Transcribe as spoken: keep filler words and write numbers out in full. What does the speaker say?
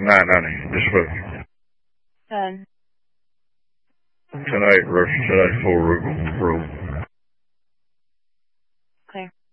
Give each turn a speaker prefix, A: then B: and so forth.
A: nine ninety, just for
B: ten.
A: ten eight versus ten eight four rule. rule.
B: Okay.